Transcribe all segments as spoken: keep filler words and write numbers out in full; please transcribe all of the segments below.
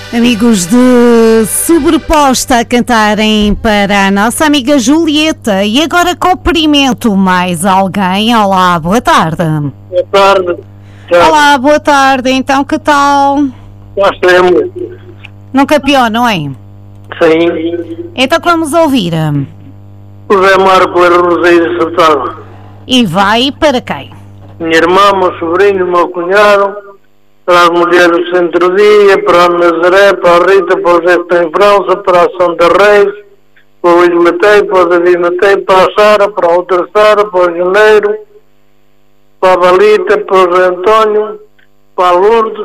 Amigos de Sobreposta a cantarem para a nossa amiga Julieta. E agora cumprimento mais alguém. Olá, boa tarde. Boa tarde. Tchau. Olá, boa tarde. Então, que tal? Nós temos. Nunca pior, não é? Sim. Então vamos ouvir. O Zé Marco era Roseiro acertado. E vai para quem? Minha irmã, meu sobrinho, meu cunhado, para as mulheres do Centro-Dia, para a Nazaré, para a Rita, para o Zé que está em França, para a Santa Reis, para o Luís Matei, para o David Matei, para a Sara, para a outra Sara, para o Janeiro, para a Balita, para o Zé António, para a Lourdes,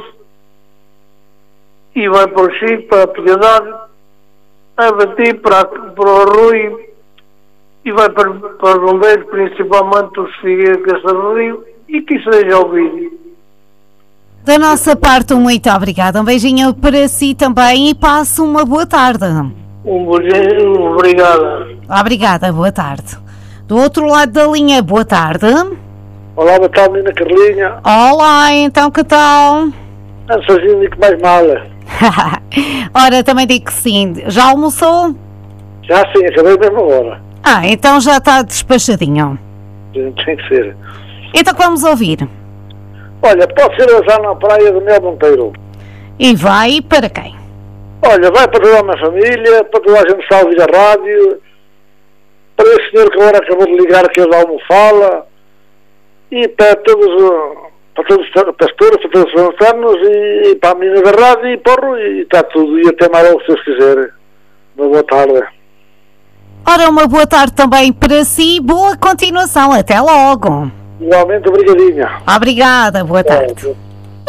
e vai para o Chico, para a Piedade, a Bati, para, a, para o Rui, e vai para, para os bombeiros, principalmente os Figueiredo Castelo do Rio, e que seja ouvido. Da nossa parte, muito obrigada. Um beijinho para si também e passe uma boa tarde. Um beijinho, obrigada. Obrigada, boa tarde. Do outro lado da linha, boa tarde. Olá, boa tarde, menina Carlinha. Olá, então que tal? Não sozinho e que mais mala. Ora, também digo que sim. Já almoçou? Já sim, acabei mesmo agora. Ah, então já está despachadinho. Tem que ser. Então vamos ouvir. Olha, pode ser azar na praia do Mel Monteiro. E vai para quem? Olha, vai para toda a minha família, para toda a gente que está a ouvir a rádio, para esse senhor que agora acabou de ligar que é da Almofala, e para todos, para todos os pastores, para todos os lançanos, e para a menina da rádio, e porro, e está tudo. E até mais logo, se Deus quiser. Uma boa tarde. Ora, uma boa tarde também para si. Boa continuação. Até logo. Igualmente, obrigadinha. Obrigada. Boa tarde. É,